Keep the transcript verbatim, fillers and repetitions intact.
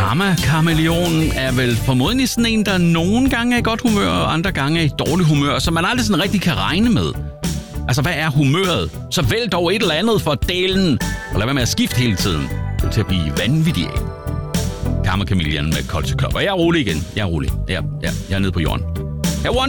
Karma-kameleonen er vel formodentlig sådan en, der nogle gange er i godt humør, og andre gange er i dårlig humør, så man aldrig sådan rigtig kan regne med. Altså, hvad er humøret? Så vælg dog et eller andet for delen, og lad være med at skifte hele tiden. Det er til at blive vanvittig af. Karma-kameleonen med Culture Club. Og jeg er rolig igen. Jeg er rolig. Jeg, jeg, jeg er nede på jorden. Jeg er